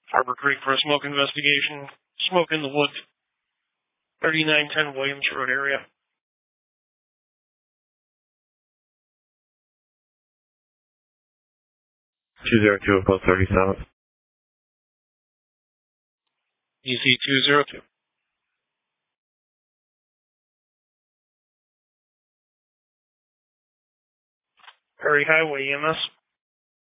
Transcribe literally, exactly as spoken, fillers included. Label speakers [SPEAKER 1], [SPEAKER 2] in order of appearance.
[SPEAKER 1] Harbor Creek for a smoke investigation. Smoke in the woods. thirty-nine ten Williams Road area.
[SPEAKER 2] two zero two, post thirty-seven.
[SPEAKER 1] E C two zero two. Perry Highway E M S.